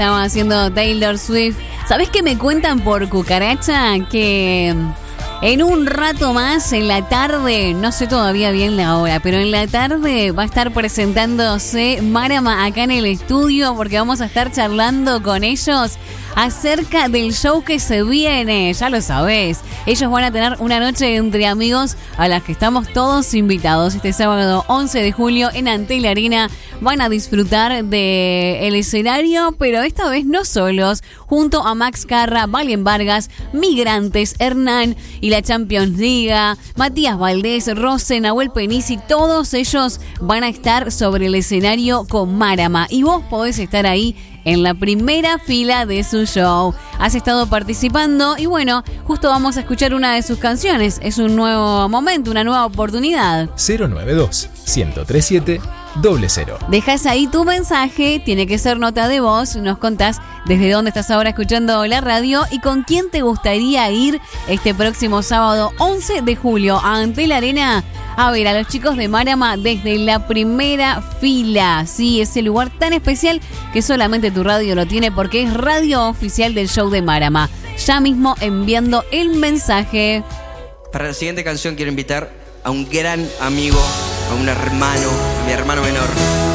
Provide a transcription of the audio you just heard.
Estamos haciendo Taylor Swift. ¿Sabés qué me cuentan por cucaracha? Que en un rato más, en la tarde, no sé todavía bien la hora, pero en la tarde va a estar presentándose Marama acá en el estudio porque vamos a estar charlando con ellos acerca del show que se viene, ya lo sabés. Ellos van a tener una noche entre amigos a las que estamos todos invitados. Este sábado 11 de julio en Antel Arena van a disfrutar del escenario, pero esta vez no solos, junto a Max Carra, Valen Vargas, Migrantes, Hernán y la Champions League, Matías Valdés, Rose, Nahuel Penisi, todos ellos van a estar sobre el escenario con Marama y vos podés estar ahí en la primera fila de su show. Has estado participando y bueno, justo vamos a escuchar una de sus canciones. Es un nuevo momento, una nueva oportunidad. 092-1037-00. Dejas ahí tu mensaje, tiene que ser nota de voz, nos contás desde dónde estás ahora escuchando la radio y con quién te gustaría ir este próximo sábado 11 de julio a Antel Arena a ver a los chicos de Marama desde la primera fila. Sí, ese lugar tan especial que solamente tu radio lo tiene porque es radio oficial del show de Marama. Ya mismo enviando el mensaje. Para la siguiente canción quiero invitar a un gran amigo, a un hermano, mi hermano menor.